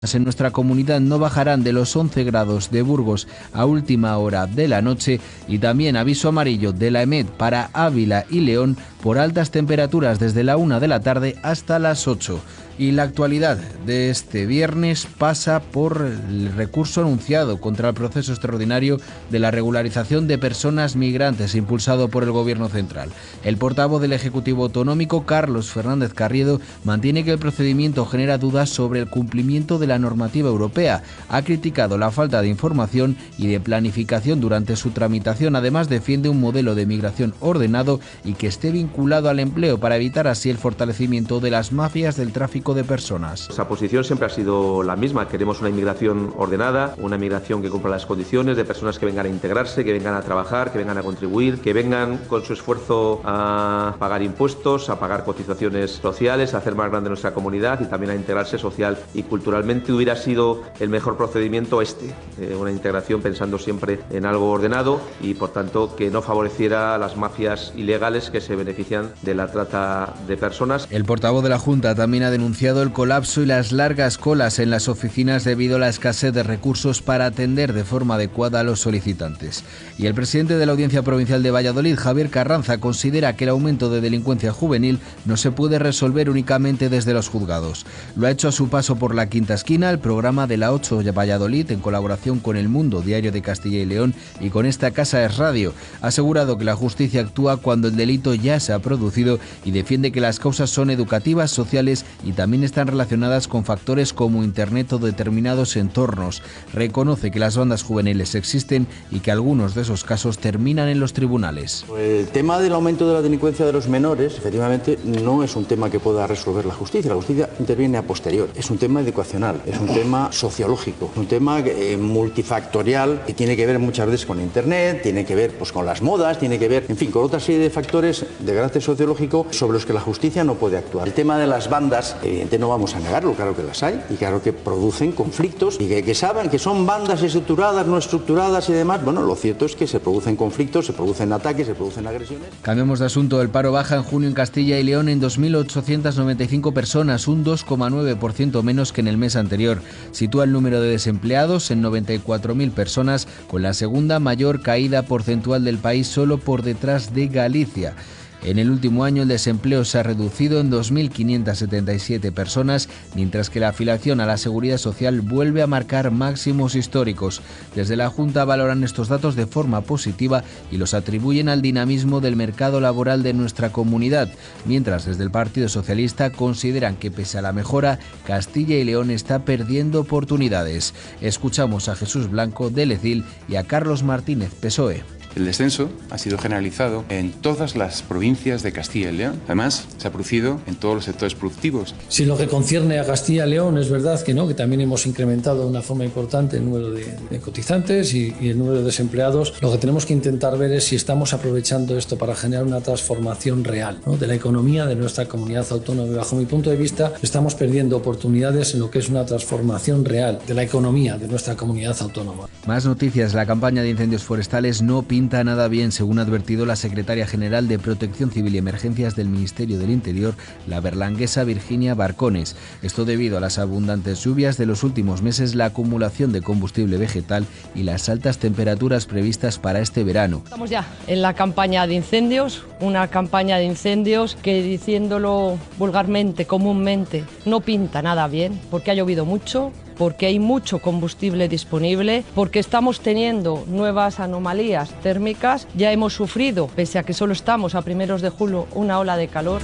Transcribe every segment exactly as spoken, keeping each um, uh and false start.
En nuestra comunidad no bajarán de los once grados de Burgos a última hora de la noche y también aviso amarillo de la EMET para Ávila y León por altas temperaturas desde la una de la tarde hasta las ocho. Y la actualidad de este viernes pasa por el recurso anunciado contra el proceso extraordinario de la regularización de personas migrantes impulsado por el Gobierno central. El portavoz del Ejecutivo Autonómico, Carlos Fernández Carriedo, mantiene que el procedimiento genera dudas sobre el cumplimiento de la normativa europea. Ha criticado la falta de información y de planificación durante su tramitación. Además, defiende un modelo de migración ordenado y que esté vinculado al empleo para evitar así el fortalecimiento de las mafias del tráfico de personas. Nuestra posición siempre ha sido la misma. Queremos una inmigración ordenada, una inmigración que cumpla las condiciones de personas que vengan a integrarse, que vengan a trabajar, que vengan a contribuir, que vengan con su esfuerzo a pagar impuestos, a pagar cotizaciones sociales, a hacer más grande nuestra comunidad y también a integrarse social y culturalmente. Hubiera sido el mejor procedimiento este, eh, una integración pensando siempre en algo ordenado y por tanto que no favoreciera a las mafias ilegales que se benefician de la trata de personas. El portavoz de la Junta también ha denunciado el colapso y las largas colas en las oficinas debido a la escasez de recursos para atender de forma adecuada a los solicitantes. Y el presidente de la Audiencia Provincial de Valladolid, Javier Carranza, considera que el aumento de delincuencia juvenil no se puede resolver únicamente desde los juzgados. Lo ha hecho a su paso por la Quinta Esquina, el programa de la ocho de Valladolid, en colaboración con El Mundo, Diario de Castilla y León, y con esta Casa Es Radio. Ha asegurado que la justicia actúa cuando el delito ya se ha producido y defiende que las causas son educativas, sociales y también están relacionadas con factores como Internet o determinados entornos. Reconoce que las bandas juveniles existen y que algunos de esos casos terminan en los tribunales. El tema del aumento de la delincuencia de los menores, efectivamente, no es un tema que pueda resolver la justicia. La justicia interviene a posteriori. Es un tema educacional, es un tema sociológico, un tema eh, multifactorial que tiene que ver muchas veces con Internet, tiene que ver pues, con las modas, tiene que ver, en fin, con otra serie de factores de carácter sociológico sobre los que la justicia no puede actuar. El tema de las bandas, evidentemente no vamos a negarlo, claro que las hay y claro que producen conflictos y que, que saben que son bandas estructuradas, no estructuradas y demás. Bueno, lo cierto es que se producen conflictos, se producen ataques, se producen agresiones. Cambiamos de asunto. El paro baja en junio en Castilla y León en dos mil ochocientas noventa y cinco personas, un dos coma nueve por ciento menos que en el mes anterior. Sitúa el número de desempleados en noventa y cuatro mil personas, con la segunda mayor caída porcentual del país, solo por detrás de Galicia. En el último año el desempleo se ha reducido en dos mil quinientas setenta y siete personas, mientras que la afiliación a la Seguridad Social vuelve a marcar máximos históricos. Desde la Junta valoran estos datos de forma positiva y los atribuyen al dinamismo del mercado laboral de nuestra comunidad, mientras desde el Partido Socialista consideran que pese a la mejora, Castilla y León está perdiendo oportunidades. Escuchamos a Jesús Blanco de Lecil y a Carlos Martínez, P S O E. El descenso ha sido generalizado en todas las provincias de Castilla y León. Además, se ha producido en todos los sectores productivos. Si lo que concierne a Castilla y León es verdad que no, que también hemos incrementado de una forma importante el número de, de cotizantes y, y el número de desempleados. Lo que tenemos que intentar ver es si estamos aprovechando esto para generar una transformación real, ¿no?, de la economía de nuestra comunidad autónoma. Y bajo mi punto de vista, estamos perdiendo oportunidades en lo que es una transformación real de la economía de nuestra comunidad autónoma. Más noticias. La campaña de incendios forestales no pinta pinta nada bien, según ha advertido la secretaria general de Protección Civil y Emergencias del Ministerio del Interior, la berlanguesa Virginia Barcones. Esto debido a las abundantes lluvias de los últimos meses, la acumulación de combustible vegetal y las altas temperaturas previstas para este verano. Estamos ya en la campaña de incendios, una campaña de incendios que, diciéndolo vulgarmente, comúnmente, no pinta nada bien, porque ha llovido mucho, porque hay mucho combustible disponible, porque estamos teniendo nuevas anomalías térmicas. Ya hemos sufrido, pese a que solo estamos a primeros de julio, una ola de calor.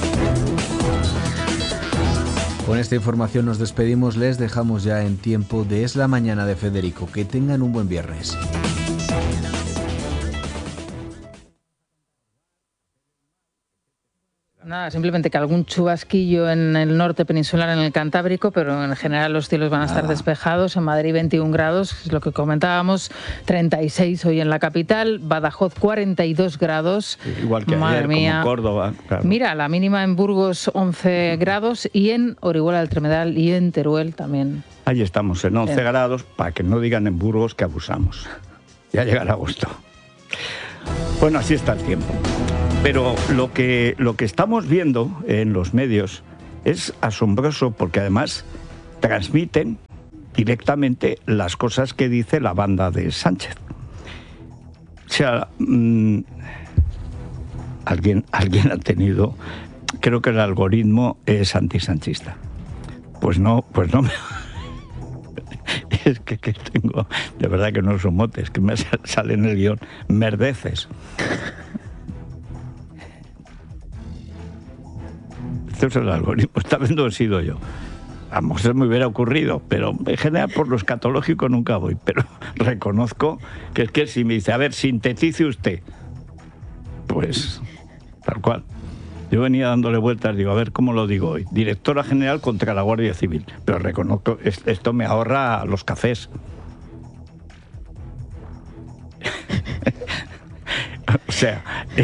Con esta información nos despedimos, les dejamos ya en tiempo de Es la Mañana de Federico. Que tengan un buen viernes. Nada, simplemente que algún chubasquillo en el norte peninsular, en el Cantábrico, pero en general los cielos van a estar despejados. En Madrid veintiún grados, es lo que comentábamos, treinta y seis hoy en la capital, Badajoz cuarenta y dos grados. Igual que Madre ayer, mía. como Córdoba. Claro. Mira, la mínima en Burgos once grados y en Orihuela del Tremedal y en Teruel también. Ahí estamos, en once grados, para que no digan en Burgos que abusamos. Ya llegará agosto. Bueno, así está el tiempo. Pero lo que, lo que estamos viendo en los medios es asombroso porque además transmiten directamente las cosas que dice la banda de Sánchez. O sea, mmm, alguien, alguien ha tenido... Creo que el algoritmo es antisanchista. Pues no, pues no me... Es que, que tengo... De verdad que no son motes, que me sale en el guión merdeces. Este es el algoritmo. Esta vez no he sido yo. A lo mejor me hubiera ocurrido, pero en general por lo escatológico nunca voy. Pero reconozco que es que si me dice, a ver, sintetice usted, pues tal cual. Yo venía dándole vueltas, digo, a ver, ¿cómo lo digo hoy? Directora General contra la Guardia Civil. Pero reconozco, esto me ahorra los cafés. O sea,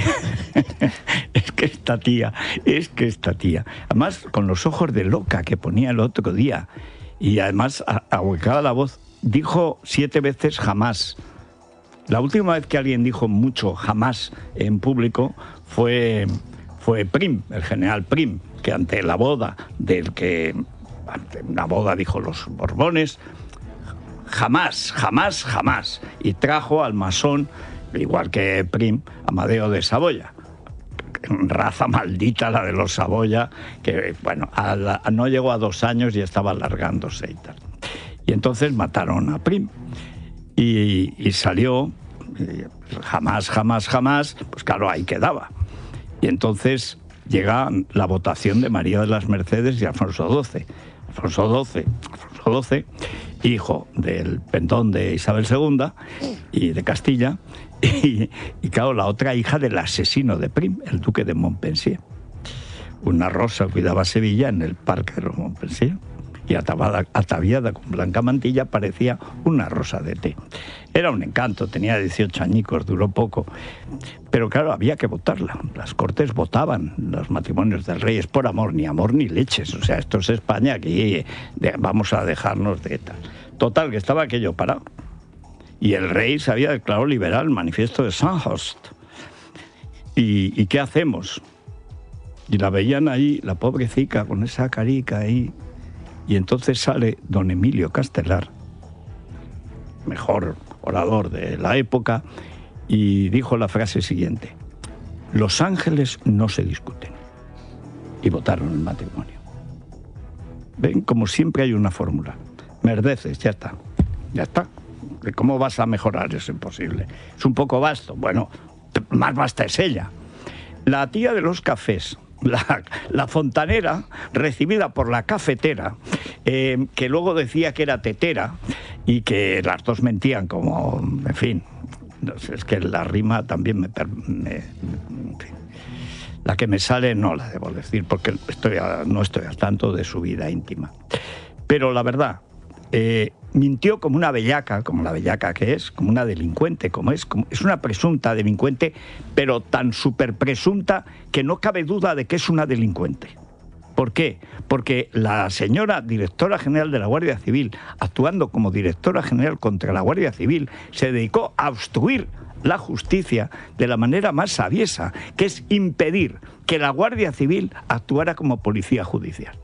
es que esta tía, es que esta tía. Además, con los ojos de loca que ponía el otro día, y además ahuecaba la voz, dijo siete veces jamás. La última vez que alguien dijo mucho jamás en público fue... fue Prim, el general Prim, que ante la boda del que, ante una boda dijo los Borbones, jamás, jamás, jamás, y trajo al masón, igual que Prim, Amadeo de Saboya, raza maldita la de los Saboya, que bueno, a la, a no llegó a dos años y estaba alargándose y tal. Y entonces mataron a Prim, y, y salió, y jamás, jamás, jamás, pues claro, ahí quedaba. Y entonces llega la votación de María de las Mercedes y Alfonso doce. Alfonso doce, Alfonso doce, hijo del pendón de Isabel segunda y de Castilla, y, y claro, la otra hija del asesino de Prim, el duque de Montpensier. Una rosa cuidaba Sevilla en el parque de los Montpensier, y atabada, ataviada con blanca mantilla parecía una rosa de té. Era un encanto, tenía dieciocho añicos, duró poco. Pero claro, había que votarla. Las Cortes votaban los matrimonios del rey, es por amor, ni amor ni leches. O sea, esto es España, aquí de, vamos a dejarnos de tal. Total, que estaba aquello parado. Y el rey se había declarado liberal, el manifiesto de Sandhurst. ¿Y, ¿Y qué hacemos? Y la veían ahí, la pobrecita, con esa carica ahí. Y entonces sale don Emilio Castelar, mejor orador de la época, y dijo la frase siguiente: los ángeles no se discuten. Y votaron el matrimonio. Ven, como siempre hay una fórmula. Merdeces, ya está, ya está. ¿Cómo vas a mejorar? Es imposible. Es un poco vasto. Bueno, más vasta es ella. La tía de los cafés, La, la fontanera, recibida por la cafetera, eh, que luego decía que era tetera, y que las dos mentían como, en fin, no sé, es que la rima también me, me en fin, la que me sale no la debo decir, porque estoy a, no estoy al tanto de su vida íntima. Pero la verdad, eh, mintió como una bellaca, como la bellaca que es, como una delincuente, como es, como, es una presunta delincuente, pero tan súper presunta que no cabe duda de que es una delincuente. ¿Por qué? Porque la señora directora general de la Guardia Civil, actuando como directora general contra la Guardia Civil, se dedicó a obstruir la justicia de la manera más aviesa, que es impedir que la Guardia Civil actuara como policía judicial.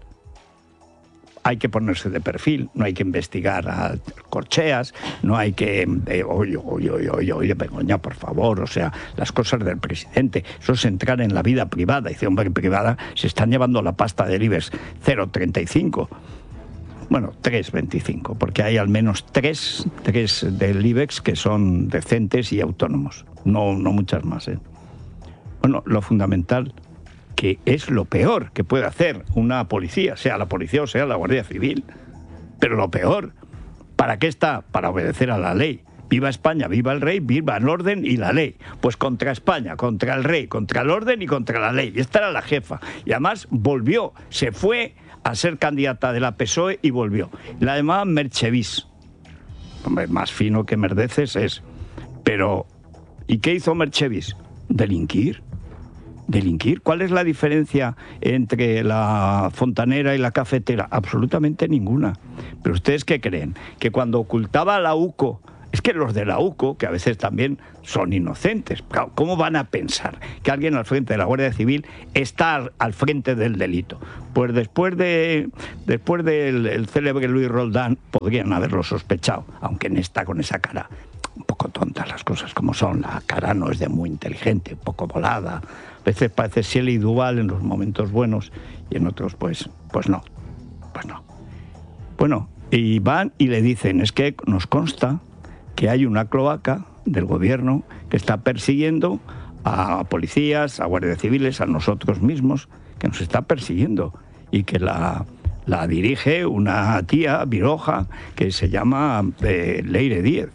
Hay que ponerse de perfil, no hay que investigar a corcheas, no hay que... Eh, oye, oye, oye, oye, oye, Begoña, por favor, o sea, las cosas del presidente, eso es entrar en la vida privada. Dice, hombre, privada, se están llevando la pasta del IBEX cero coma treinta y cinco. Bueno, tres coma veinticinco, porque hay al menos tres, tres del IBEX que son decentes y autónomos. No, no muchas más, ¿eh? Bueno, lo fundamental, que es lo peor que puede hacer una policía, sea la policía o sea la Guardia Civil. Pero lo peor, ¿para qué está? Para obedecer a la ley. Viva España, viva el rey, viva el orden y la ley. Pues contra España, contra el rey, contra el orden y contra la ley. Y esta era la jefa. Y además volvió, se fue a ser candidata de la P S O E y volvió. La llamaban Merchevis. Hombre, más fino que Merdeces es. Pero, ¿y qué hizo Merchevis? Delinquir. Delinquir. ¿Cuál es la diferencia entre la fontanera y la cafetera? Absolutamente ninguna. ¿Pero ustedes qué creen? ¿Que cuando ocultaba a la U C O Es que los de la U C O, que a veces también son inocentes, ¿cómo van a pensar que alguien al frente de la Guardia Civil está al, al frente del delito? Pues después de después del el célebre Luis Roldán podrían haberlo sospechado, aunque no está con esa cara un poco tonta, las cosas como son. La cara no es de muy inteligente, un poco volada. A veces parece Shelley Duvall en los momentos buenos y en otros pues, pues no, pues no. Bueno, y van y le dicen, es que nos consta que hay una cloaca del gobierno que está persiguiendo a policías, a guardias civiles, a nosotros mismos, que nos está persiguiendo y que la, la dirige una tía viroja que se llama eh, Leire Díez.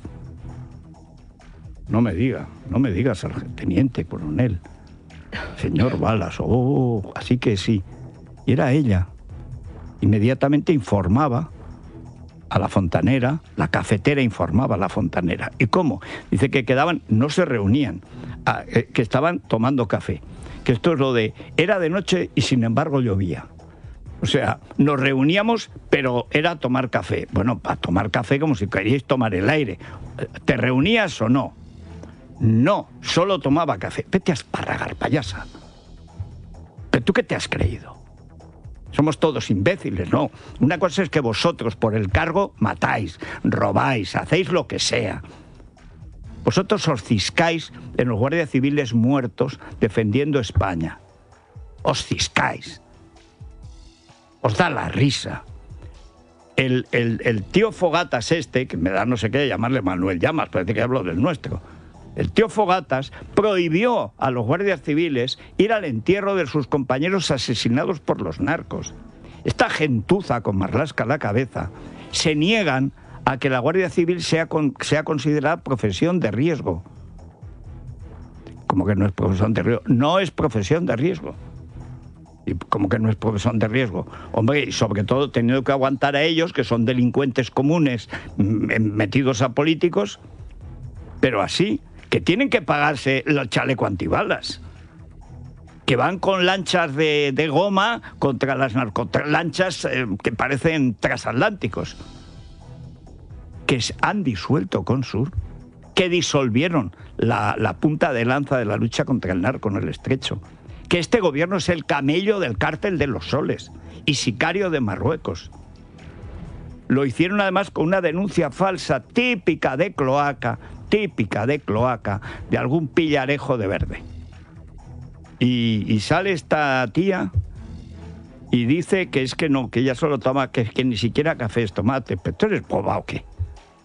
No me diga, no me diga, sargenteniente, coronel, señor Balas, oh, así que sí. Y era ella. Inmediatamente informaba a la fontanera, la cafetera informaba a la fontanera. ¿Y cómo? Dice que quedaban, no se reunían, a, eh, que estaban tomando café. Que esto es lo de, era de noche y sin embargo llovía. O sea, nos reuníamos, pero era tomar café. Bueno, para tomar café como si queríais tomar el aire. ¿Te reunías o no? No, solo tomaba café. Vete a esparragar, payasa. ¿Pero tú qué te has creído? Somos todos imbéciles, ¿no? Una cosa es que vosotros por el cargo matáis, robáis, hacéis lo que sea. Vosotros os ciscáis en los guardias civiles muertos defendiendo España. Os ciscáis. Os da la risa. El, el, el tío Fogatas este, que me da no sé qué llamarle Manuel Llamas, parece que hablo del nuestro. El tío Fogatas prohibió a los guardias civiles ir al entierro de sus compañeros asesinados por los narcos. Esta gentuza con Marlaska a la cabeza se niegan a que la Guardia Civil sea, con, sea considerada profesión de riesgo. ¿Cómo que no es profesión de riesgo? No es profesión de riesgo. ¿Y cómo que no es profesión de riesgo? Hombre, y sobre todo teniendo que aguantar a ellos, que son delincuentes comunes metidos a políticos, pero así, que tienen que pagarse el chaleco antibalas, que van con lanchas de, de goma contra las narcolanchas eh, que parecen transatlánticos, que han disuelto Consur, que disolvieron la, la punta de lanza de la lucha contra el narco en el Estrecho, que este gobierno es el camello del cártel de los Soles y sicario de Marruecos. Lo hicieron además con una denuncia falsa típica de cloaca, típica de cloaca, de algún pillarejo de verde. Y, y sale esta tía y dice que es que no, que ella solo toma, que, que ni siquiera café es tomate. ¿Pero tú eres boba o qué?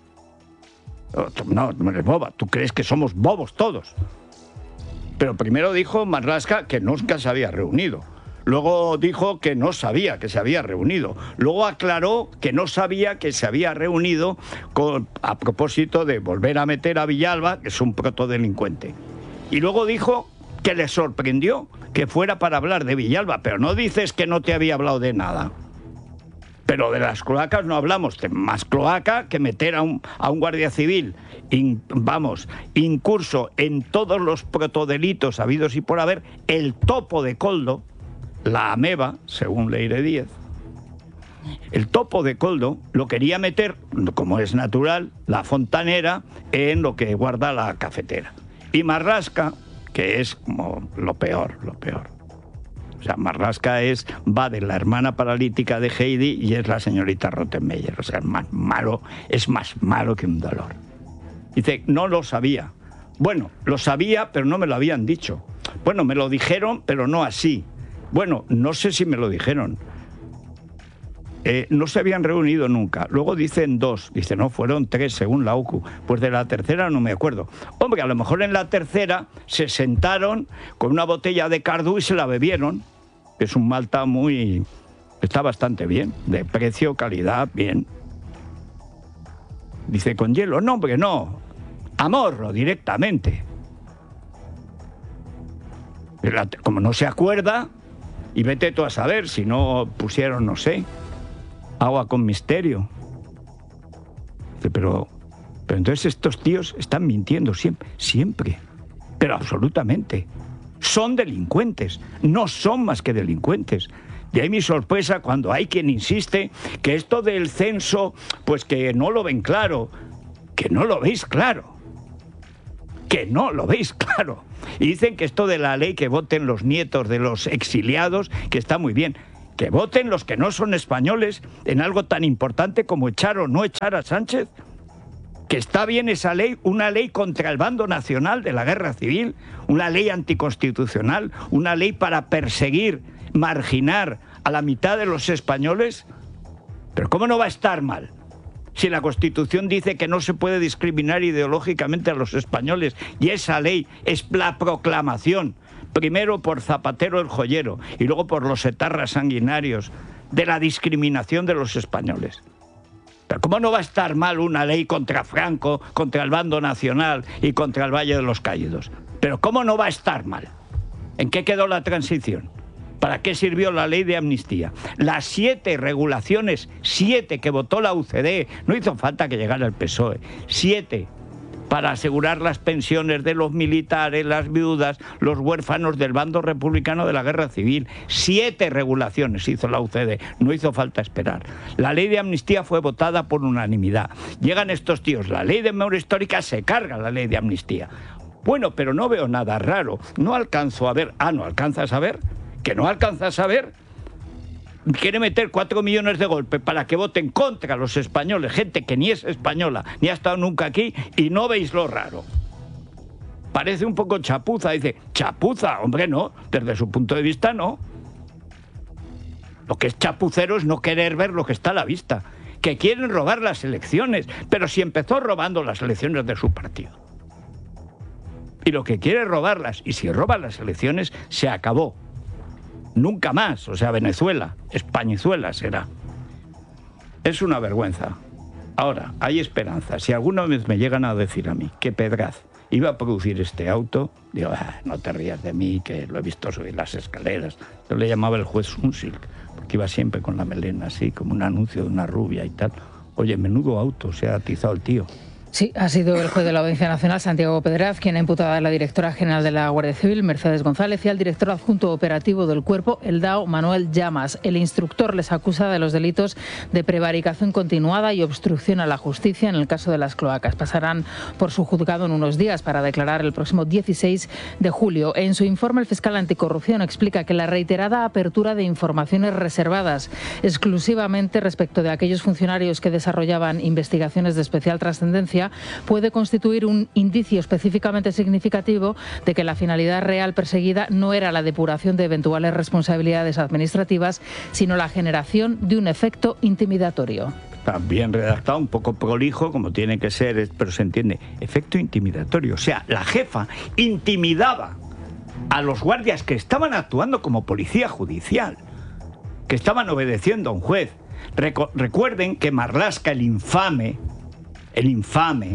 No, no eres boba, tú crees que somos bobos todos. Pero primero dijo Marlaska que nunca se había reunido. Luego dijo que no sabía que se había reunido. Luego aclaró que no sabía que se había reunido con, a propósito de volver a meter a Villalba, que es un protodelincuente. Y luego dijo que le sorprendió que fuera para hablar de Villalba, pero no dices que no te había hablado de nada. Pero de las cloacas no hablamos, de más cloaca que meter a un, a un guardia civil, in, vamos, incurso en todos los protodelitos habidos y por haber, el topo de Coldo, la ameba, según Leire Díez. El topo de Coldo lo quería meter, como es natural, la fontanera en lo que guarda la cafetera. Y Marlaska, que es como lo peor, lo peor. O sea, Marlaska es, va de la hermana paralítica de Heidi y es la señorita Rottenmeier. O sea, es más malo, es más malo que un dolor. Dice, no lo sabía. Bueno, lo sabía, pero no me lo habían dicho. Bueno, me lo dijeron, pero no así. Bueno, no sé si me lo dijeron. Eh, no se habían reunido nunca. Luego dicen dos. Dice, no, fueron tres según la U C U. Pues de la tercera no me acuerdo. Hombre, a lo mejor en la tercera se sentaron con una botella de Cardú y se la bebieron. Es un Malta muy... está bastante bien. De precio, calidad, bien. Dice, con hielo. No, hombre, no. A morro, directamente. Como no se acuerda, y vete tú a saber si no pusieron, no sé, agua con misterio. Dice, pero, pero entonces estos tíos están mintiendo siempre, siempre, pero absolutamente. Son delincuentes, no son más que delincuentes. De ahí mi sorpresa cuando hay quien insiste que esto del censo, pues que no lo ven claro. que no lo veis claro. Que no lo veis claro. Y dicen que esto de la ley, que voten los nietos de los exiliados, que está muy bien. Que voten los que no son españoles en algo tan importante como echar o no echar a Sánchez. Que está bien esa ley, una ley contra el bando nacional de la guerra civil, una ley anticonstitucional, una ley para perseguir, marginar a la mitad de los españoles. Pero ¿cómo no va a estar mal? Si la Constitución dice que no se puede discriminar ideológicamente a los españoles, y esa ley es la proclamación, primero por Zapatero el joyero y luego por los etarras sanguinarios, de la discriminación de los españoles. Pero ¿cómo no va a estar mal una ley contra Franco, contra el bando nacional y contra el Valle de los Caídos? Pero ¿cómo no va a estar mal? ¿En qué quedó la transición? ¿Para qué sirvió la ley de amnistía? Las siete regulaciones, siete que votó la U C D, no hizo falta que llegara el P S O E, siete, para asegurar las pensiones de los militares, las viudas, los huérfanos del bando republicano de la guerra civil. Siete regulaciones hizo la U C D, no hizo falta esperar. La ley de amnistía fue votada por unanimidad. Llegan estos tíos, la ley de memoria histórica, se carga la ley de amnistía. Bueno, pero no veo nada raro, no alcanzo a ver, ah, ¿no alcanzas a ver? Que no alcanzas a ver, quiere meter cuatro millones de golpe para que voten contra los españoles, gente que ni es española, ni ha estado nunca aquí, y no veis lo raro. Parece un poco chapuza, dice, chapuza, hombre, no, desde su punto de vista no. Lo que es chapucero es no querer ver lo que está a la vista, que quieren robar las elecciones, pero si empezó robando las elecciones de su partido. Y lo que quiere es robarlas, y si roban las elecciones, se acabó. Nunca más, o sea, Venezuela, Españizuela será. Es una vergüenza. Ahora, hay esperanza. Si alguna vez me llegan a decir a mí que Pedraz iba a producir este auto, digo, ah, no te rías de mí, que lo he visto subir las escaleras. Yo le llamaba el juez Sunsilk, porque iba siempre con la melena así, como un anuncio de una rubia y tal. Oye, menudo auto se ha atizado el tío. Sí, ha sido el juez de la Audiencia Nacional, Santiago Pedraz, quien ha imputado a la directora general de la Guardia Civil, Mercedes González, y al director adjunto operativo del Cuerpo, el D A O, Manuel Llamas. El instructor les acusa de los delitos de prevaricación continuada y obstrucción a la justicia en el caso de las cloacas. Pasarán por su juzgado en unos días para declarar el próximo dieciséis de julio. En su informe, el fiscal anticorrupción explica que la reiterada apertura de informaciones reservadas exclusivamente respecto de aquellos funcionarios que desarrollaban investigaciones de especial trascendencia puede constituir un indicio específicamente significativo de que la finalidad real perseguida no era la depuración de eventuales responsabilidades administrativas, sino la generación de un efecto intimidatorio. Está bien redactado, un poco prolijo, como tiene que ser, pero se entiende. Efecto intimidatorio. O sea, la jefa intimidaba a los guardias que estaban actuando como policía judicial, que estaban obedeciendo a un juez. Recu- recuerden que Marlaska, el infame, el infame,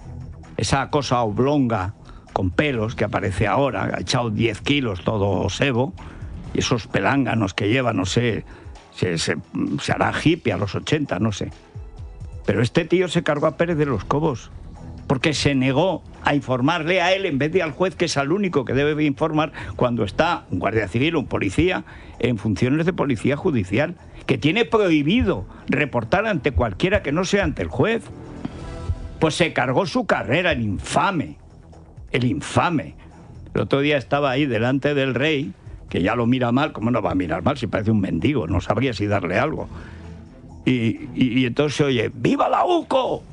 esa cosa oblonga con pelos que aparece ahora, ha echado diez kilos todo sebo, y esos pelánganos que lleva, no sé, se, se, se hará hippie a los ochenta, no sé. Pero este tío se cargó a Pérez de los Cobos, porque se negó a informarle a él en vez de al juez, que es el único que debe informar cuando está un guardia civil o un policía en funciones de policía judicial, que tiene prohibido reportar ante cualquiera que no sea ante el juez. Pues se cargó su carrera, el infame, el infame. El otro día estaba ahí delante del rey, que ya lo mira mal. ¿Cómo no va a mirar mal si parece un mendigo? No sabría si darle algo. Y, y, y entonces se oye, ¡viva la U C O!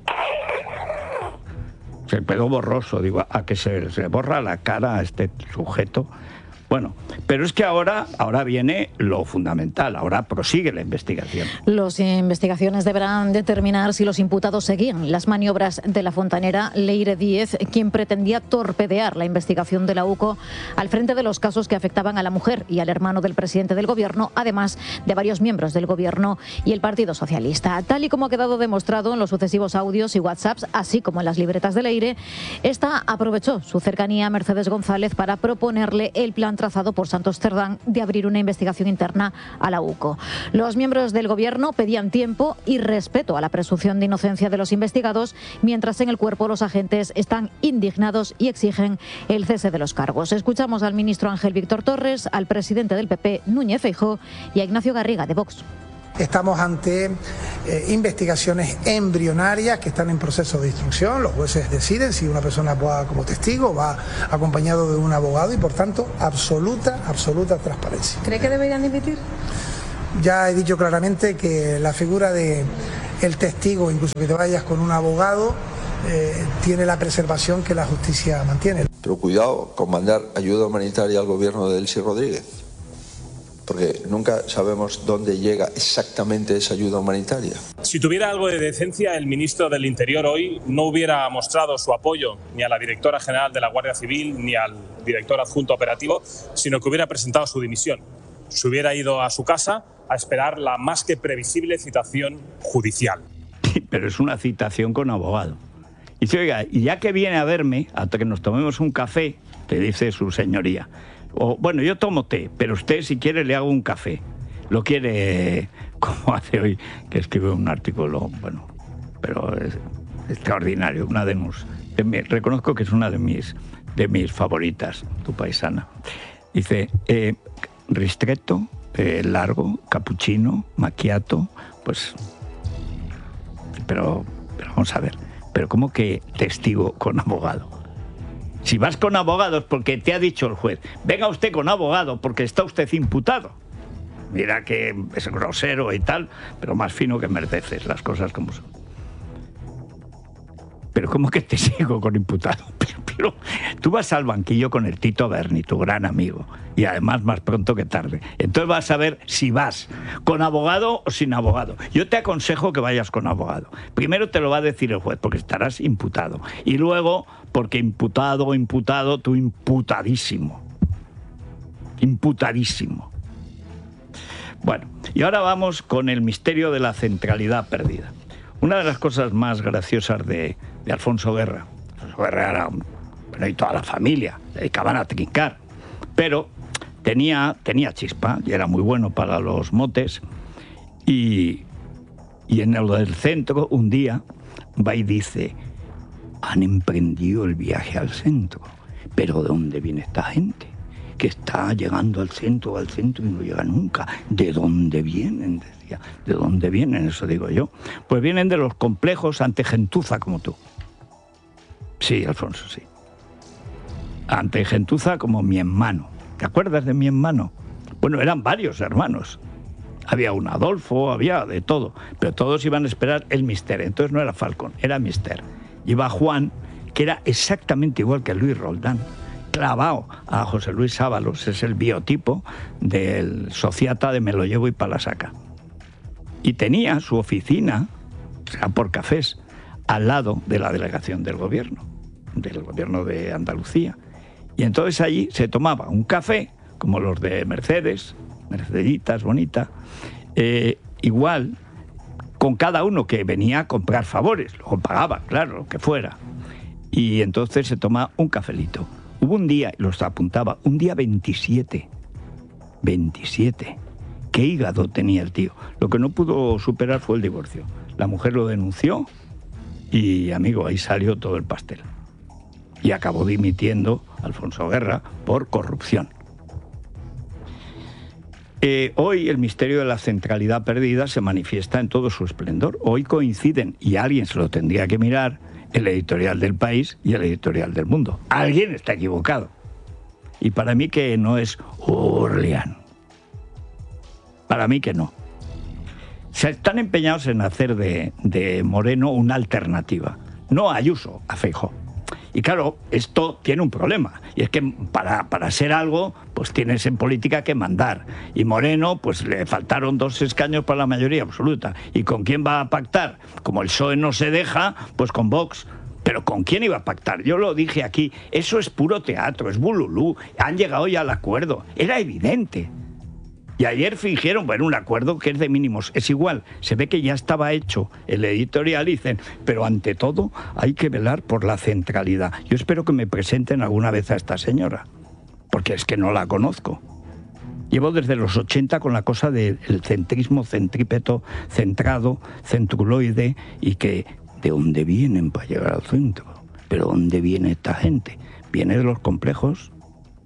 Se quedó borroso, digo, a que se, se borra la cara a este sujeto. Bueno, pero es que ahora, ahora viene lo fundamental, ahora prosigue la investigación. Las investigaciones deberán determinar si los imputados seguían las maniobras de la fontanera Leire Díez, quien pretendía torpedear la investigación de la U C O al frente de los casos que afectaban a la mujer y al hermano del presidente del gobierno, además de varios miembros del gobierno y el Partido Socialista. Tal y como ha quedado demostrado en los sucesivos audios y WhatsApps, así como en las libretas de Leire, esta aprovechó su cercanía a Mercedes González para proponerle el plan trazado por Santos Cerdán de abrir una investigación interna a la U C O. Los miembros del gobierno pedían tiempo y respeto a la presunción de inocencia de los investigados, mientras en el cuerpo los agentes están indignados y exigen el cese de los cargos. Escuchamos al ministro Ángel Víctor Torres, al presidente del P P Núñez Feijóo y a Ignacio Garriga de Vox. Estamos ante eh, investigaciones embrionarias que están en proceso de instrucción. Los jueces deciden si una persona va como testigo, va acompañado de un abogado y, por tanto, absoluta, absoluta transparencia. ¿Cree que deberían dimitir? Ya he dicho claramente que la figura de el testigo, incluso que te vayas con un abogado, eh, tiene la preservación que la justicia mantiene. Pero cuidado con mandar ayuda humanitaria al gobierno de Delcy Rodríguez, porque nunca sabemos dónde llega exactamente esa ayuda humanitaria. Si tuviera algo de decencia, el ministro del Interior hoy no hubiera mostrado su apoyo ni a la directora general de la Guardia Civil ni al director adjunto operativo, sino que hubiera presentado su dimisión. Se hubiera ido a su casa a esperar la más que previsible citación judicial. Sí, pero es una citación con abogado. Y dice, oiga, y ya que viene a verme, hasta que nos tomemos un café, te dice su señoría. O, bueno, yo tomo té, pero usted si quiere le hago un café. Lo quiere, como hace hoy, que escribe un artículo, bueno, pero es extraordinario, una de mis, de mi, reconozco que es una de mis, de mis favoritas, tu paisana. Dice, eh, ristretto, eh, largo, cappuccino, macchiato, pues, pero, pero vamos a ver, pero ¿cómo que testigo con abogado? Si vas con abogados porque te ha dicho el juez, venga usted con abogado porque está usted imputado. Mira que es grosero y tal, pero más fino que mereces, las cosas como son. Pero ¿cómo que te sigo con imputado? Pero, pero tú vas al banquillo con el Tito Berni, tu gran amigo, y además más pronto que tarde. Entonces vas a ver si vas con abogado o sin abogado. Yo te aconsejo que vayas con abogado. Primero te lo va a decir el juez, porque estarás imputado. Y luego, porque imputado o imputado, tú imputadísimo. Imputadísimo. Bueno, y ahora vamos con el misterio de la centralidad perdida. Una de las cosas más graciosas de, de Alfonso Guerra, Alfonso Guerra era, bueno, y toda la familia, se dedicaban a trincar, pero tenía, tenía chispa y era muy bueno para los motes, y, y en el del centro un día va y dice, han emprendido el viaje al centro, pero ¿de dónde viene esta gente? Que está llegando al centro, al centro y no llega nunca. ¿De dónde vienen? Decía. ¿De dónde vienen? Eso digo yo. Pues vienen de los complejos ante gentuza como tú. Sí, Alfonso, sí. Ante gentuza como mi hermano. ¿Te acuerdas de mi hermano? Bueno, eran varios hermanos. Había un Adolfo, había de todo. Pero todos iban a esperar el mister. Entonces no era Falcón, era mister. Iba Juan, que era exactamente igual que Luis Roldán. Clavado a José Luis Ábalos, es el biotipo del sociata de Me lo llevo y pa' la saca. Y tenía su oficina, o sea, por cafés, al lado de la delegación del gobierno, del gobierno de Andalucía. Y entonces allí se tomaba un café, como los de Mercedes, Merceditas, bonita, eh, igual, con cada uno que venía a comprar favores, luego pagaba, claro, lo que fuera. Y entonces se toma un cafelito. Hubo un día, los apuntaba, un día veintisiete. veintisiete. ¿Qué hígado tenía el tío? Lo que no pudo superar fue el divorcio. La mujer lo denunció y, amigo, ahí salió todo el pastel. Y acabó dimitiendo Alfonso Guerra por corrupción. Eh, hoy el misterio de la centralidad perdida se manifiesta en todo su esplendor. Hoy coinciden, y alguien se lo tendría que mirar, el editorial del País y el editorial del Mundo. Alguien está equivocado. Y para mí que no es Orleán. Para mí que no. Se están empeñados en hacer de, de Moreno una alternativa. No a Ayuso, a Feijóo. Y claro, esto tiene un problema. Y es que para, para ser algo, pues tienes en política que mandar. Y Moreno, pues le faltaron dos escaños para la mayoría absoluta. ¿Y con quién va a pactar? Como el P S O E no se deja, pues con Vox. ¿Pero con quién iba a pactar? Yo lo dije aquí, eso es puro teatro, es bululú. Han llegado ya al acuerdo. Era evidente. Y ayer fingieron, bueno, un acuerdo que es de mínimos. Es igual, se ve que ya estaba hecho el editorial, dicen, pero ante todo hay que velar por la centralidad. Yo espero que me presenten alguna vez a esta señora, porque es que no la conozco. Llevo desde los ochenta con la cosa del centrismo centrípeto, centrado, centruloide, y que ¿de dónde vienen para llegar al centro? ¿Pero dónde viene esta gente? Viene de los complejos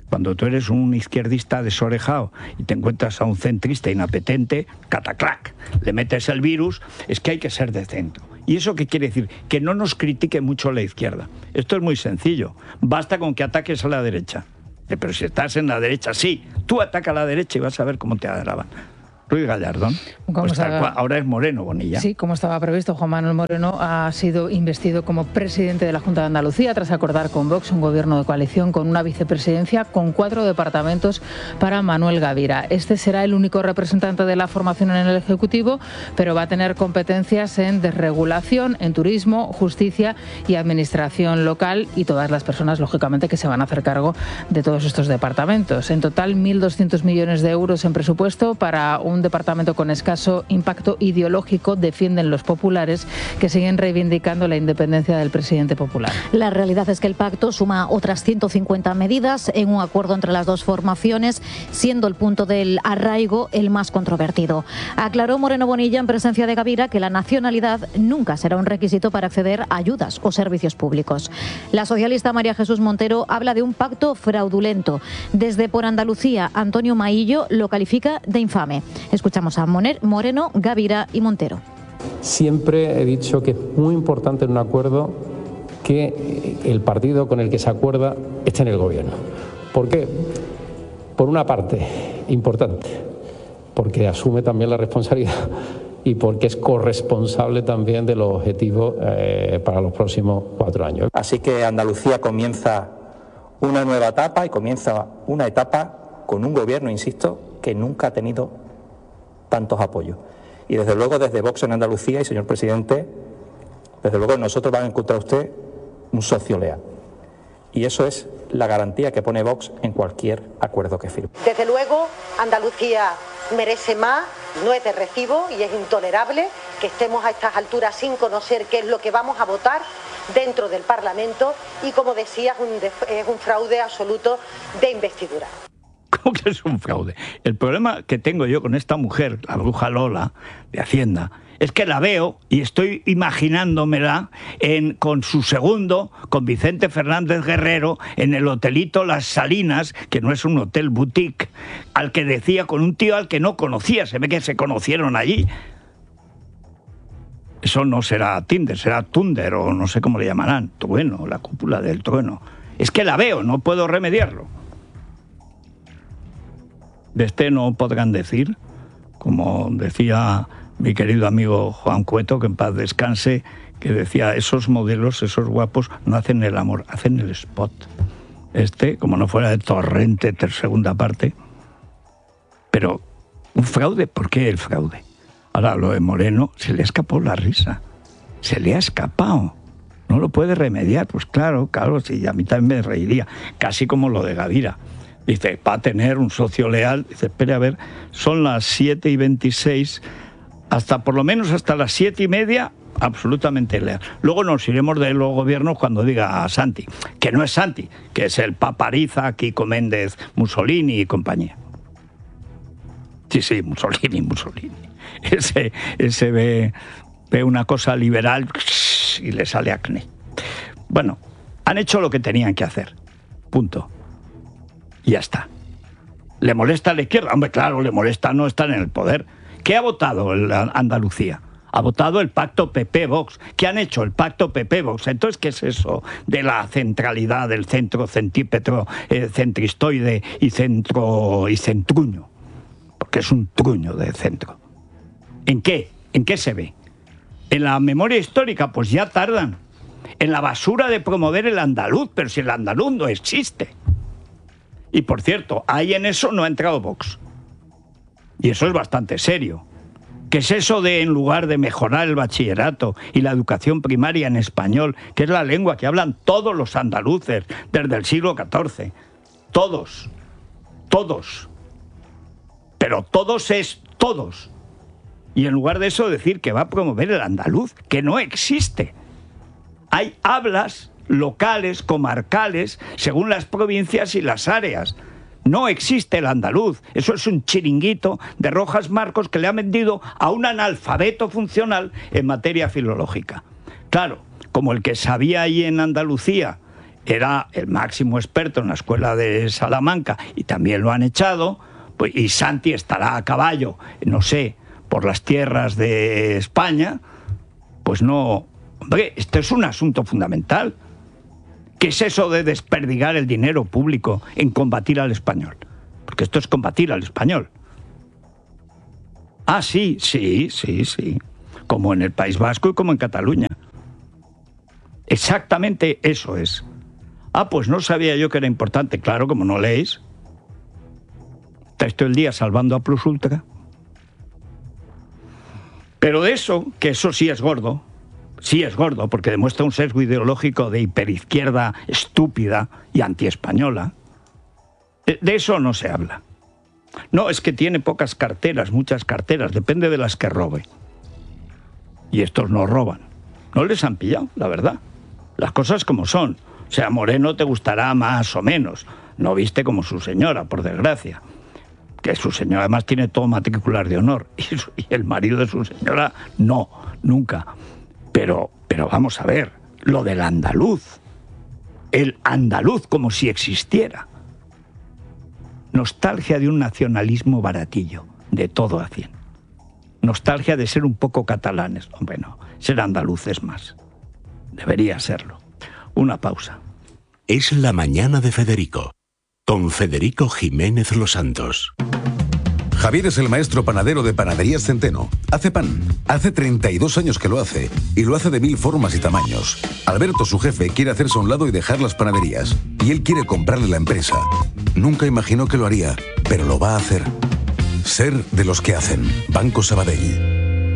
Cuando tú eres un izquierdista desorejado y te encuentras a un centrista inapetente, cataclac, le metes el virus, es que hay que ser de centro. ¿Y eso qué quiere decir? Que no nos critique mucho la izquierda. Esto es muy sencillo. Basta con que ataques a la derecha. Eh, pero si estás en la derecha, sí, tú ataca a la derecha y vas a ver cómo te agravan. Ruiz Gallardón, pues tal cual, ahora es Moreno Bonilla. Sí, como estaba previsto, Juan Manuel Moreno ha sido investido como presidente de la Junta de Andalucía tras acordar con Vox un gobierno de coalición con una vicepresidencia con cuatro departamentos para Manuel Gavira. Este será el único representante de la formación en el Ejecutivo, pero va a tener competencias en desregulación, en turismo, justicia y administración local, y todas las personas, lógicamente, que se van a hacer cargo de todos estos departamentos. En total, mil doscientos millones de euros en presupuesto para un Un departamento con escaso impacto ideológico, defienden los populares, que siguen reivindicando la independencia del presidente popular. La realidad es que el pacto suma otras ciento cincuenta medidas en un acuerdo entre las dos formaciones, siendo el punto del arraigo el más controvertido. Aclaró Moreno Bonilla en presencia de Gavira que la nacionalidad nunca será un requisito para acceder a ayudas o servicios públicos. La socialista María Jesús Montero habla de un pacto fraudulento. Desde Por Andalucía, Antonio Maillo lo califica de infame. Escuchamos a Moreno, Gavira y Montero. Siempre he dicho que es muy importante en un acuerdo que el partido con el que se acuerda esté en el gobierno. ¿Por qué? Por una parte, importante, porque asume también la responsabilidad y porque es corresponsable también de los objetivos eh, para los próximos cuatro años. Así que Andalucía comienza una nueva etapa y comienza una etapa con un gobierno, insisto, que nunca ha tenido tantos apoyos. Y desde luego desde Vox en Andalucía, y señor presidente, desde luego nosotros van a encontrar usted un socio leal. Y eso es la garantía que pone Vox en cualquier acuerdo que firme. Desde luego, Andalucía merece más, no es de recibo y es intolerable que estemos a estas alturas sin conocer qué es lo que vamos a votar dentro del Parlamento y, como decía, es un, es un fraude absoluto de investidura. ¿Cómo que es un fraude? El problema que tengo yo con esta mujer, la bruja Lola, de Hacienda, es que la veo y estoy imaginándomela en, con su segundo, con Vicente Fernández Guerrero, en el hotelito Las Salinas, que no es un hotel boutique, al que decía, con un tío al que no conocía, se ve que se conocieron allí. Eso no será Tinder, será Tunder, o no sé cómo le llamarán, trueno, la cúpula del trueno. Es que la veo, no puedo remediarlo. De este no podrán decir, como decía mi querido amigo Juan Cueto, que en paz descanse, que decía, esos modelos, esos guapos, no hacen el amor, hacen el spot. Este, como no fuera de Torrente, ter segunda parte. Pero, ¿un fraude? ¿Por qué el fraude? Ahora, lo de Moreno, se le escapó la risa. Se le ha escapado. No lo puede remediar. Pues claro, claro, sí, a mí también me reiría. Casi como lo de Gavira. Dice, va a tener un socio leal. Dice, espere a ver, son las siete y veintiséis, hasta por lo menos hasta las siete y media, absolutamente leal. Luego nos iremos de los gobiernos cuando diga a Santi, que no es Santi, que es el Papariza, Kiko Méndez, Mussolini y compañía. Sí, sí, Mussolini, Mussolini. Ese, ese ve, ve una cosa liberal y le sale acné. Bueno, han hecho lo que tenían que hacer. Punto. Y ya está. ¿Le molesta a la izquierda? Hombre, claro, le molesta no estar en el poder. ¿Qué ha votado Andalucía? Ha votado el pacto P P-Vox. ¿Qué han hecho? El pacto P P-Vox. Entonces, ¿qué es eso de la centralidad del centro centípetro, eh, centristoide y centro y centruño? Porque es un truño de centro. ¿En qué? ¿En qué se ve? En la memoria histórica, pues ya tardan. En la basura de promover el andaluz, pero si el andaluz no existe. Y por cierto, ahí en eso no ha entrado Vox. Y eso es bastante serio. ¿Qué es eso de, en lugar de mejorar el bachillerato y la educación primaria en español, que es la lengua que hablan todos los andaluces desde el siglo catorce? Todos. Todos. Pero todos es todos. Y en lugar de eso decir que va a promover el andaluz, que no existe. Hay hablas locales, comarcales, según las provincias y las áreas. No existe el andaluz. Eso es un chiringuito de Rojas Marcos que le ha vendido a un analfabeto funcional en materia filológica. Claro, como el que sabía ahí en Andalucía era el máximo experto en la escuela de Salamanca y también lo han echado, pues, y Santi estará a caballo, no sé, por las tierras de España, pues no... Hombre, esto es un asunto fundamental. ¿Qué es eso de desperdigar el dinero público en combatir al español? Porque esto es combatir al español. Ah, sí, sí, sí, sí. Como en el País Vasco y como en Cataluña. Exactamente eso es. Ah, pues no sabía yo que era importante. Claro, como no leéis. Estáis todo el día salvando a Plus Ultra. Pero de eso, que eso sí es gordo, sí es gordo, porque demuestra un sesgo ideológico de hiperizquierda estúpida y antiespañola, de, de eso no se habla. No, es que tiene pocas carteras, muchas carteras, depende de las que robe. Y estos no roban. No les han pillado, la verdad. Las cosas como son. O sea, Moreno te gustará más o menos. No viste como su señora, por desgracia. Que su señora además tiene todo matricular de honor. Y, su, y el marido de su señora, no, nunca. Pero, pero vamos a ver, lo del andaluz. El andaluz como si existiera. Nostalgia de un nacionalismo baratillo, de todo a cien. Nostalgia de ser un poco catalanes. Hombre, no, ser andaluces más. Debería serlo. Una pausa. Es la mañana de Federico, con Federico Jiménez Los Santos. Javier es el maestro panadero de Panaderías Centeno. Hace pan. Hace treinta y dos años que lo hace. Y lo hace de mil formas y tamaños. Alberto, su jefe, quiere hacerse a un lado y dejar las panaderías. Y él quiere comprarle la empresa. Nunca imaginó que lo haría, pero lo va a hacer. Ser de los que hacen. Banco Sabadell.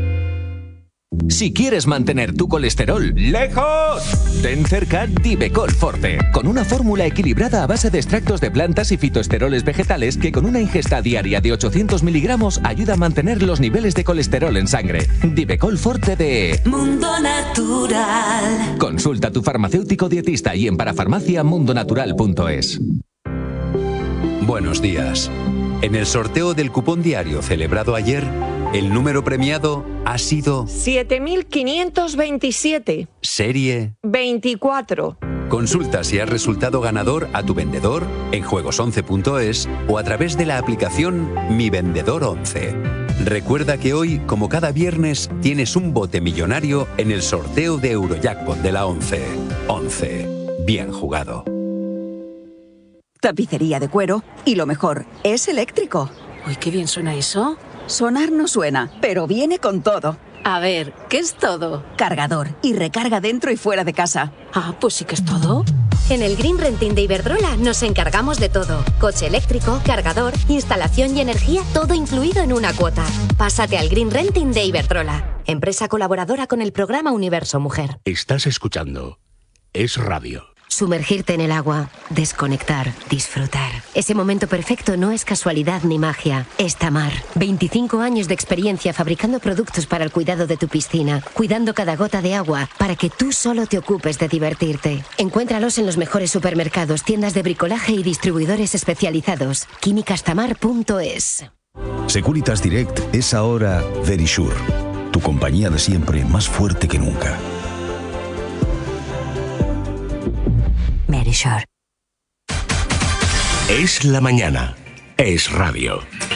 Si quieres mantener tu colesterol lejos, ten cerca Divecol Forte, con una fórmula equilibrada a base de extractos de plantas y fitoesteroles vegetales que con una ingesta diaria de ochocientos miligramos ayuda a mantener los niveles de colesterol en sangre. Divecol Forte de Mundo Natural. Consulta a tu farmacéutico dietista y en parafarmacia mundonatural punto es. Buenos días. En el sorteo del cupón diario celebrado ayer, el número premiado ha sido siete mil quinientos veintisiete. Serie veinticuatro. Consulta si has resultado ganador a tu vendedor en juegos once punto es o a través de la aplicación Mi Vendedor once. Recuerda que hoy, como cada viernes, tienes un bote millonario en el sorteo de Eurojackpot de la once. once. Bien jugado. Tapicería de cuero y lo mejor, es eléctrico. Uy, qué bien suena eso. Sonar no suena, pero viene con todo. A ver, ¿qué es todo? Cargador y recarga dentro y fuera de casa. Ah, pues sí que es todo. En el Green Renting de Iberdrola nos encargamos de todo. Coche eléctrico, cargador, instalación y energía, todo incluido en una cuota. Pásate al Green Renting de Iberdrola, empresa colaboradora con el programa Universo Mujer. Estás escuchando Es Radio. Sumergirte en el agua, desconectar, disfrutar. Ese momento perfecto no es casualidad ni magia, es Tamar. veinticinco años de experiencia fabricando productos para el cuidado de tu piscina, cuidando cada gota de agua para que tú solo te ocupes de divertirte. Encuéntralos en los mejores supermercados, tiendas de bricolaje y distribuidores especializados. químicas tamar punto es. Securitas Direct es ahora Verisure, tu compañía de siempre más fuerte que nunca. Verisure. Es la mañana. Es Radio.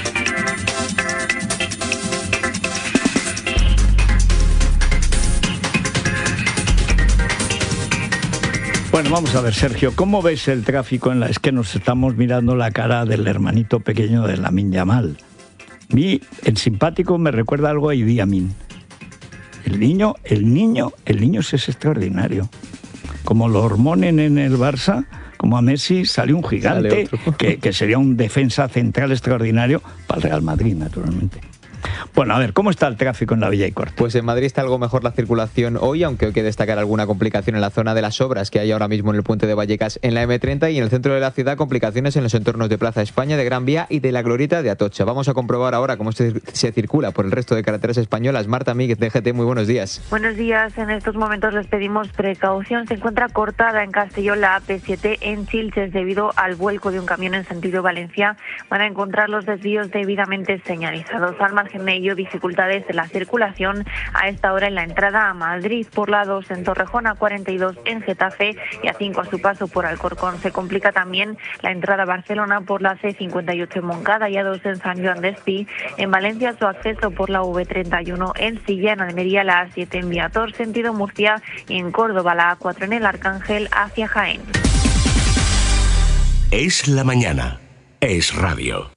Bueno, vamos a ver, Sergio, ¿cómo ves el tráfico en la... Es que nos estamos mirando la cara del hermanito pequeño de Lamine Yamal. A mí, el simpático me recuerda algo a Idi Amin. El niño, el niño, el niño es extraordinario. Como lo hormonen en el Barça, como a Messi, sale un gigante sale que, que sería un defensa central extraordinario para el Real Madrid, naturalmente. Bueno, a ver, ¿cómo está el tráfico en la Villa y Corte? Pues en Madrid está algo mejor la circulación hoy, aunque hay que destacar alguna complicación en la zona de las obras que hay ahora mismo en el puente de Vallecas en la eme treinta y en el centro de la ciudad complicaciones en los entornos de Plaza España, de Gran Vía y de la Glorieta de Atocha. Vamos a comprobar ahora cómo se, se circula por el resto de carreteras españolas. Marta Míguez, de G T, muy buenos días. Buenos días, en estos momentos les pedimos precaución. Se encuentra cortada en Castellón la A P siete en Sitges debido al vuelco de un camión en sentido Valencia. Van a encontrar los desvíos debidamente señalizados. Al margen de ello, ello dificultades en la circulación a esta hora en la entrada a Madrid por la dos en Torrejón, a cuarenta y dos en Getafe y a cinco a su paso por Alcorcón. Se complica también la entrada a Barcelona por la C cincuenta y ocho en Moncada y a dos en San Joan Despí. En Valencia su acceso por la V treinta y uno en Silla, en Almería la A siete en Viator, sentido Murcia, y en Córdoba la A cuatro en el Arcángel hacia Jaén. Es la mañana. Es radio.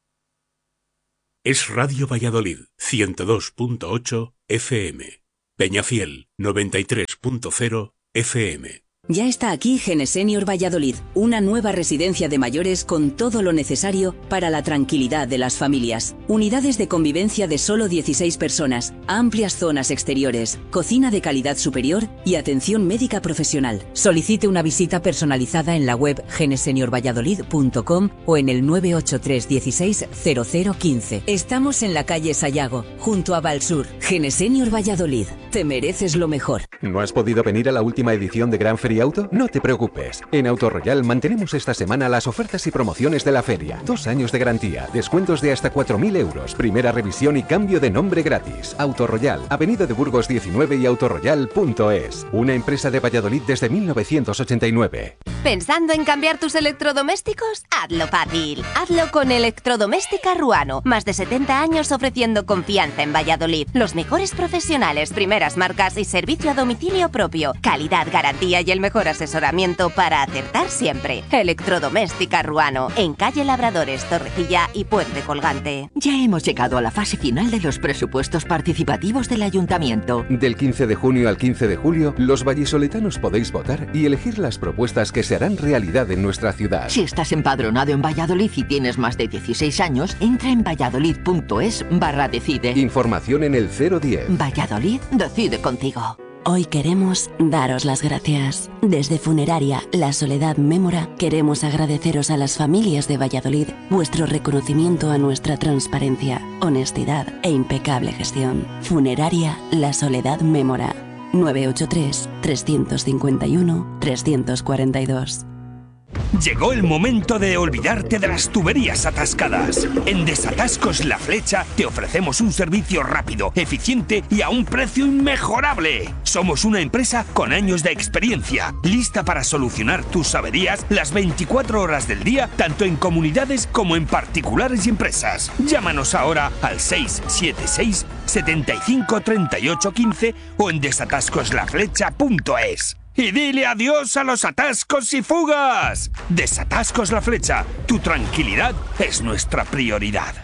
Es Radio Valladolid, ciento dos punto ocho F M. Peñafiel, noventa y tres punto cero F M. Ya está aquí Genesenior Valladolid, una nueva residencia de mayores con todo lo necesario para la tranquilidad de las familias. Unidades de convivencia de solo dieciséis personas, amplias zonas exteriores, cocina de calidad superior y atención médica profesional. Solicite una visita personalizada en la web genesenior valladolid punto com o en el nueve ocho tres dieciséis cero cero quince. Estamos en la calle Sayago, junto a Valsur. Genesenior Valladolid, te mereces lo mejor. ¿No has podido venir a la última edición de Gran Feria Auto? No te preocupes. En Autoroyal mantenemos esta semana las ofertas y promociones de la feria. Dos años de garantía, descuentos de hasta cuatro mil euros, primera revisión y cambio de nombre gratis. Autoroyal, Avenida de Burgos diecinueve y autoroyal punto es. Una empresa de Valladolid desde mil novecientos ochenta y nueve. ¿Pensando en cambiar tus electrodomésticos? Hazlo fácil. Hazlo con Electrodoméstica Ruano. Más de setenta años ofreciendo confianza en Valladolid. Los mejores profesionales, primeras marcas y servicio a domicilio propio. Calidad, garantía y el mejor asesoramiento para acertar siempre. Electrodoméstica Ruano, en calle Labradores, Torrecilla y Puente Colgante. Ya hemos llegado a la fase final de los presupuestos participativos del Ayuntamiento. Del quince de junio al quince de julio, los vallisoletanos podéis votar y elegir las propuestas que se harán realidad en nuestra ciudad. Si estás empadronado en Valladolid y tienes más de dieciséis años, entra en valladolid punto es barra decide. Información en el cero diez. Valladolid decide contigo. Hoy queremos daros las gracias. Desde Funeraria La Soledad Mémora queremos agradeceros a las familias de Valladolid vuestro reconocimiento a nuestra transparencia, honestidad e impecable gestión. Funeraria La Soledad Mémora. nueve ocho tres, tres cinco uno, tres cuatro dos. Llegó el momento de olvidarte de las tuberías atascadas. En Desatascos La Flecha te ofrecemos un servicio rápido, eficiente y a un precio inmejorable. Somos una empresa con años de experiencia, lista para solucionar tus averías las veinticuatro horas del día, tanto en comunidades como en particulares y empresas. Llámanos ahora al seis siete seis, setenta y cinco, treinta y ocho, quince o en desatascos la flecha punto es. ¡Y dile adiós a los atascos y fugas! Desatascos La Flecha, tu tranquilidad es nuestra prioridad.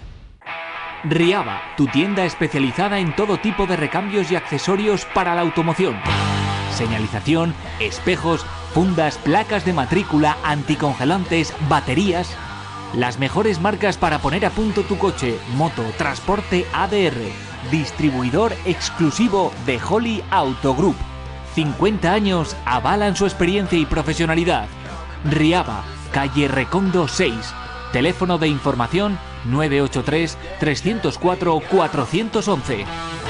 Riaba, tu tienda especializada en todo tipo de recambios y accesorios para la automoción. Señalización, espejos, fundas, placas de matrícula, anticongelantes, baterías. Las mejores marcas para poner a punto tu coche, moto, transporte A D R. Distribuidor exclusivo de Holly Auto Group. cincuenta años avalan su experiencia y profesionalidad. Riaba, calle Recondo seis. Teléfono de información nueve ocho tres, tres cero cuatro, cuatro uno uno.